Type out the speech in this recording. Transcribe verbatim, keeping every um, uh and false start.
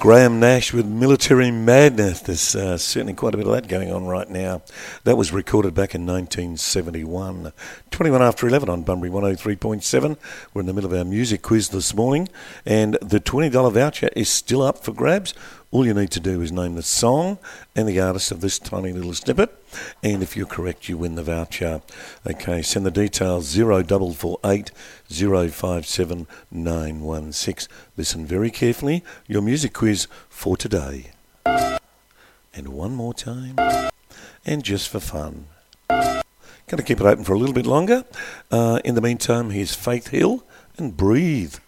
Graham Nash with Military Madness. There's uh, certainly quite a bit of that going on right now. That was recorded back in nineteen seventy-one. twenty-one after eleven on Bunbury one oh three point seven. We're in the middle of our music quiz this morning, and the twenty dollars voucher is still up for grabs. All you need to do is name the song and the artist of this tiny little snippet, and if you're correct, you win the voucher. Okay, send the details zero double four eight zero five seven nine one six. Listen very carefully. Your music quiz for today. And one more time, and just for fun. Going to keep it open for a little bit longer. Uh, in the meantime, here's Faith Hill and Breathe.